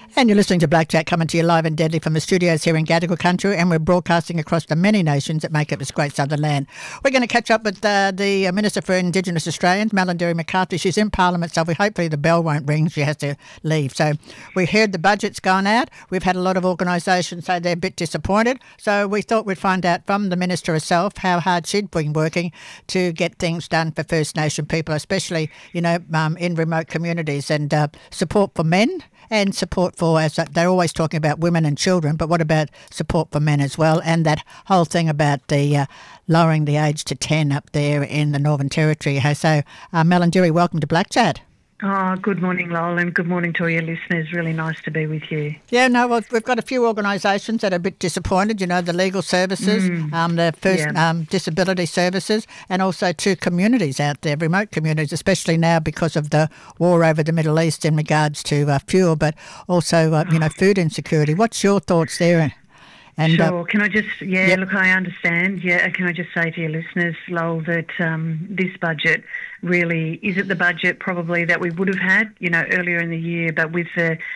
And you're listening to Black Jack coming to you live and deadly from the studios here in Gadigal Country, and we're broadcasting across the many nations that make up this great southern land. We're going to catch up with the Minister for Indigenous Australians, Melanie McCarthy. She's in Parliament, so hopefully the bell won't ring. She has to leave. So we heard the budget's gone out. We've had a lot of organisations say they're a bit disappointed. So we thought we'd find out from the Minister herself how hard she'd been working to get things done for First Nation people, especially, in remote communities, and support for men. And support for, as they're always talking about women and children, but what about support for men as well? And that whole thing about the lowering the age to 10 up there in the Northern Territory. So, Melanie, welcome to Black Chat. Oh, good morning, Lowell, and good morning to all your listeners. Really nice to be with you. Yeah, no, well, we've got a few organisations that are a bit disappointed, the legal services, the first disability services, and also two communities out there, remote communities, especially now because of the war over the Middle East in regards to fuel, but also, food insecurity. What's your thoughts there? And, sure. Can I just, look, I understand. Can I just say to your listeners, Lowell, that this budget really isn't the budget probably that we would have had, earlier in the year, but with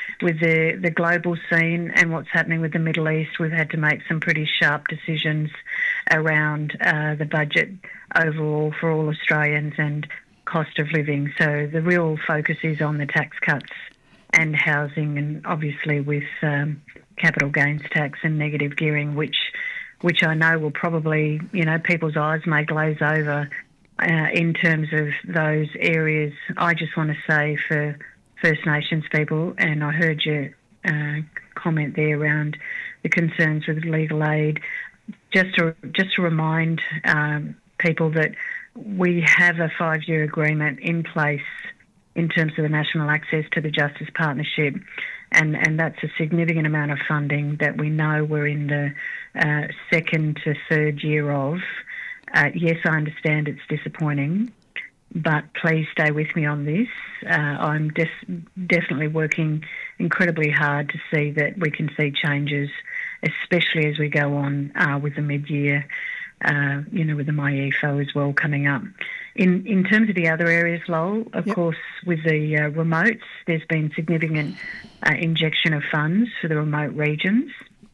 the global scene and what's happening with the Middle East, we've had to make some pretty sharp decisions around the budget overall for all Australians and cost of living. So the real focus is on the tax cuts and housing, and obviously with capital gains tax and negative gearing, which I know will probably, people's eyes may glaze over in terms of those areas. I just want to say for First Nations people, and I heard your comment there around the concerns with legal aid, just to remind people that we have a 5-year agreement in place in terms of the National Access to the Justice Partnership, and that's a significant amount of funding that we know we're in the second to third year of. Yes, I understand it's disappointing, but please stay with me on this. I'm definitely working incredibly hard to see that we can see changes, especially as we go on with the mid-year, with the MyEFO as well coming up. In terms of the other areas, Lowell, of course, with the remotes, there's been significant injection of funds for the remote regions.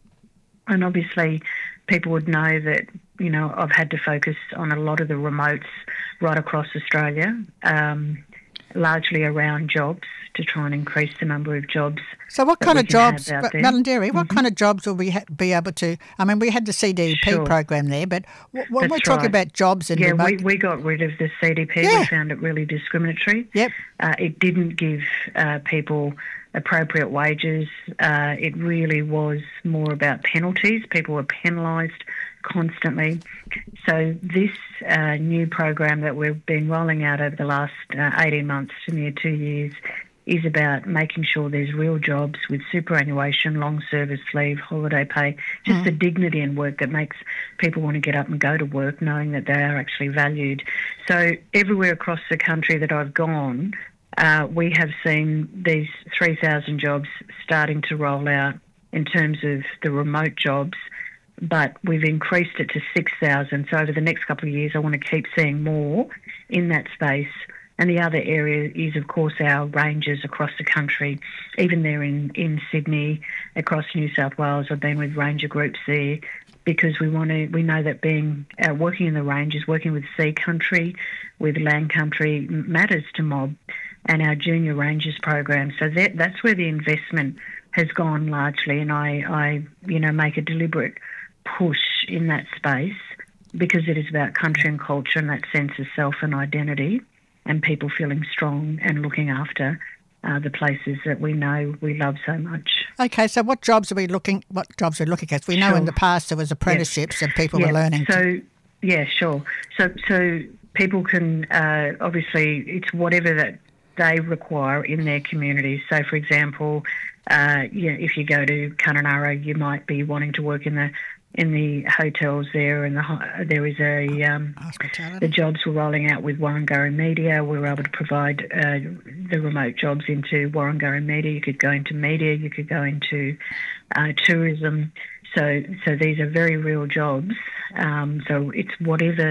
And obviously, people would know that, I've had to focus on a lot of the remotes right across Australia, largely around jobs, to try and increase the number of jobs. So what kind of jobs, Melanie, what kind of jobs will we be able to, we had the CDP program there, but when we're talking about jobs in remote... we got rid of the CDP. We found it really discriminatory. Yep. It didn't give people appropriate wages. It really was more about penalties. People were penalised constantly. So this new program that we've been rolling out over the last 18 months to near 2 years is about making sure there's real jobs with superannuation, long service leave, holiday pay, just the dignity in work that makes people want to get up and go to work knowing that they are actually valued. So everywhere across the country that I've gone, we have seen these 3,000 jobs starting to roll out in terms of the remote jobs, but we've increased it to 6,000. So over the next couple of years, I want to keep seeing more in that space. And the other area is, of course, our ranges across the country. Even there in Sydney, across New South Wales, I've been with ranger groups there because we know that working in the ranges, working with sea country, with land country matters to mob, and our junior rangers program. So that's where the investment has gone largely, and I make a deliberate push in that space because it is about country and culture and that sense of self and identity, and people feeling strong and looking after the places that we know we love so much. Okay, so what jobs are we looking at? We know in the past there was apprenticeships and people were learning. Sure. So people can, obviously, it's whatever that they require in their communities. So, for example, if you go to Kununurra, you might be wanting to work in the hotels there, and there is the jobs we're rolling out with Warrangurra Media. We're able to provide the remote jobs into Warrangurra Media. You could go into media, you could go into tourism. So these are very real jobs. So it's whatever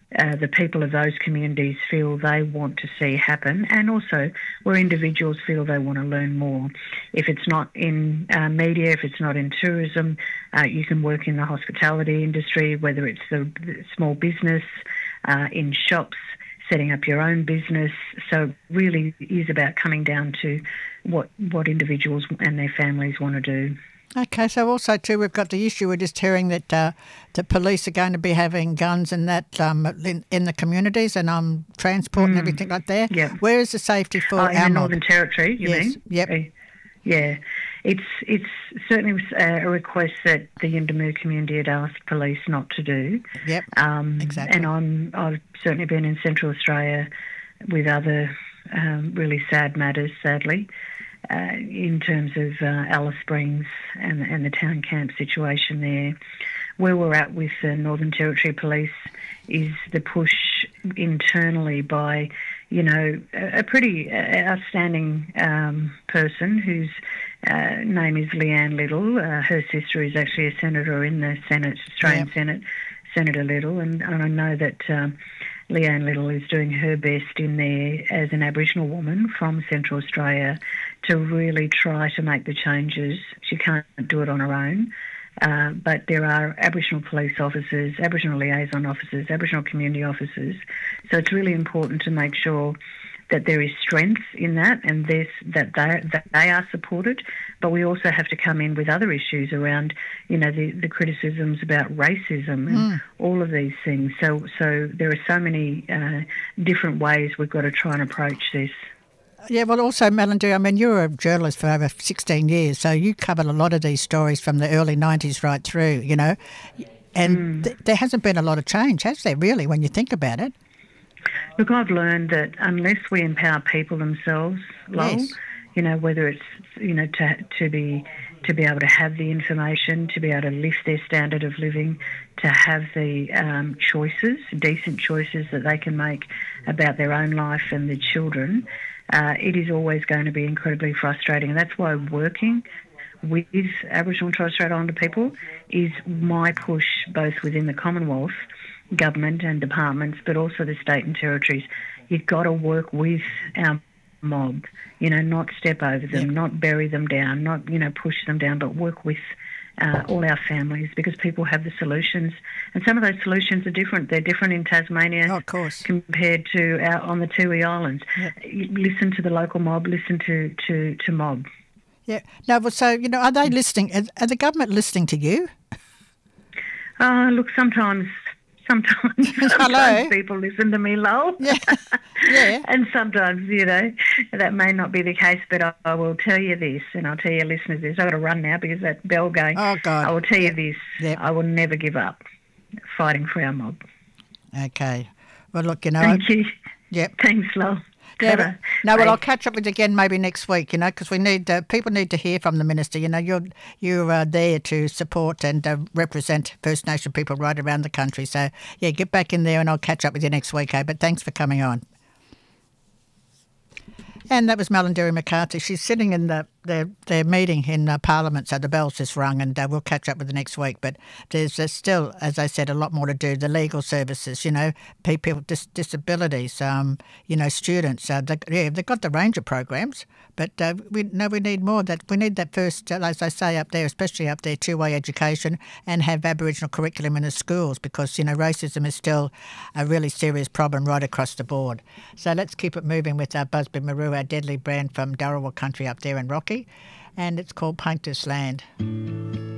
the people of those communities feel they want to see happen, and also where individuals feel they want to learn more. If it's not in media, if it's not in tourism, you can work in the hospitality industry, whether it's the small business, in shops, setting up your own business. So it really is about coming down to what individuals and their families want to do. Okay, so also too, we've got the issue we're just hearing that the police are going to be having guns and that in the communities and transport and everything like that. Yeah. Where is the safety for our in the mob? Northern Territory, you Yes. mean? Yep. Yeah. It's certainly a request that the Yuendumu community had asked police not to do. Yep. Exactly. And I've certainly been in Central Australia with other really sad matters, sadly. In terms of Alice Springs and the town camp situation there. Where we're at with the Northern Territory Police is the push internally by, a pretty outstanding person whose name is Leanne Little. Her sister is actually a senator in the Senate, Australian Senate, Senator Little, and I know that Leanne Little is doing her best in there as an Aboriginal woman from Central Australia to really try to make the changes. She can't do it on her own, but there are Aboriginal police officers, Aboriginal liaison officers, Aboriginal community officers. So it's really important to make sure that there is strength in that and that they are supported. But we also have to come in with other issues around, the criticisms about racism and all of these things. So there are so many different ways we've got to try and approach this. Yeah, well, also, Melanie, I mean, you were a journalist for over 16 years, so you covered a lot of these stories from the early 90s right through, and there hasn't been a lot of change, has there, really, when you think about it? Look, I've learned that unless we empower people themselves, Lowell, yes. Whether it's, to be able to have the information, to be able to lift their standard of living, to have the choices, decent choices that they can make about their own life and their children, it is always going to be incredibly frustrating. And that's why working with Aboriginal and Torres Strait Islander people is my push, both within the Commonwealth government and departments, but also the state and territories. You've got to work with our mob, not step over them, not bury them down, not, push them down, but work with all our families, because people have the solutions. And some of those solutions are different. They're different in Tasmania of course, compared to out on the Tiwi Islands. Yep. Listen to the local mob, listen to mob. Yeah. No, well, so, are they listening? Are the government listening to you? Look, sometimes people listen to me, Lowell. Yeah. Yeah. And sometimes, that may not be the case, but I will tell you this, and I'll tell your listeners this. I've got to run now because that bell going. Oh, God. I will tell you this. Yep. I will never give up fighting for our mob. Okay. Well, look, Thank you. Yep. Thanks, Lowell. Yeah, well, I'll catch up with you again maybe next week, because we need people need to hear from the minister. You're there to support and represent First Nation people right around the country. So, yeah, get back in there and I'll catch up with you next week, But thanks for coming on. And that was Melanie McCarthy. She's sitting in their meeting in Parliament, so the bell's just rung, and we'll catch up with her next week. But there's still, as I said, a lot more to do. The legal services, people with disabilities, students. They've got the range of programs, but we need more. We need that first, as I say, up there, especially up there, two-way education, and have Aboriginal curriculum in the schools, because racism is still a really serious problem right across the board. So let's keep it moving with our Busby Maroo, our deadly brand from Dharawal country up there in Rocky, and it's called Painter's Land.